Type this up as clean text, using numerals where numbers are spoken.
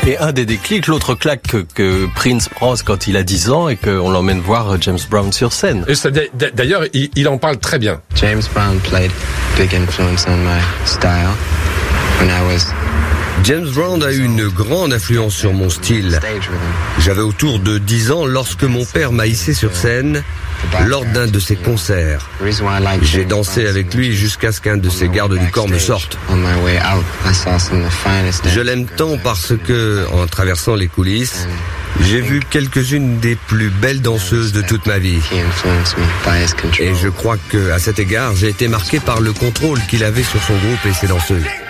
Et un des déclics, l'autre claque que Prince prend quand il a 10 ans et qu'on l'emmène voir James Brown sur scène. Et d'ailleurs, il en parle très bien. James Brown played big influence on my style when I was James Brown a eu une grande influence sur mon style. J'avais autour de 10 ans lorsque mon père m'a hissé sur scène lors d'un de ses concerts. J'ai dansé avec lui jusqu'à ce qu'un de ses gardes du corps me sorte. Je l'aime tant parce que, en traversant les coulisses, j'ai vu quelques-unes des plus belles danseuses de toute ma vie. Et je crois qu'à cet égard, j'ai été marqué par le contrôle qu'il avait sur son groupe et ses danseuses.